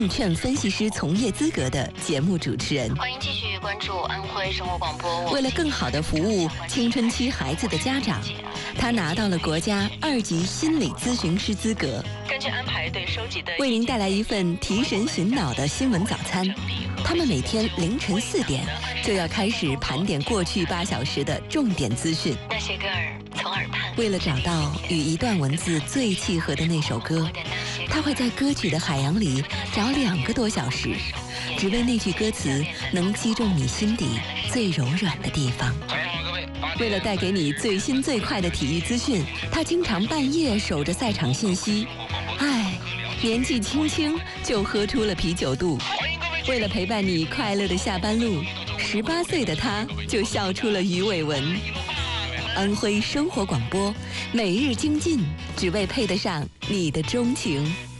证券分析师从业资格的节目主持人。 欢迎继续关注安徽生活广播。 为了更好地服务青春期孩子的家长，他拿到了国家2级心理咨询师资格。 根据安排对收集的， 为您带来一份提神醒脑的新闻早餐。他们每天凌晨4点就要开始盘点过去8小时的重点资讯。 那些歌儿从耳畔， 为了找到与一段文字最契合的那首歌，他会在歌曲的海洋里找2个多小时，只为那句歌词能击中你心底最柔软的地方。为了带给你最新最快的体育资讯，他经常半夜守着赛场信息。年纪轻轻就喝出了啤酒肚。为了陪伴你快乐的下班路，18岁的他就笑出了鱼尾纹。安徽生活广播，每日精进，只为配得上你的钟情。